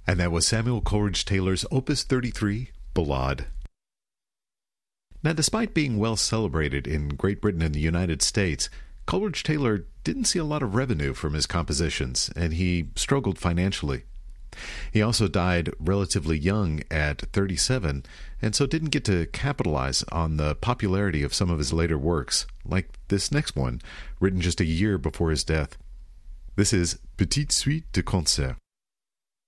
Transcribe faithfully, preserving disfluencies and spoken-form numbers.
And that was Samuel Coleridge Taylor's Opus thirty-three, Ballade. Now, despite being well celebrated in Great Britain and the United States, Coleridge Taylor didn't see a lot of revenue from his compositions, and he struggled financially. He also died relatively young at thirty-seven, and so didn't get to capitalize on the popularity of some of his later works, like this next one, written just a year before his death. This is Petite Suite de Concert.